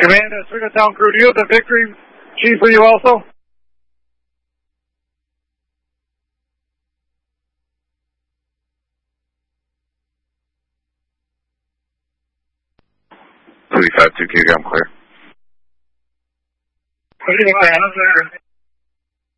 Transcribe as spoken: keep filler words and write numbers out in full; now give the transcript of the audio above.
Command, uh, Swing Town crew, do you have the victory chief with you also? two five two Q, I'm clear. What do you think, man?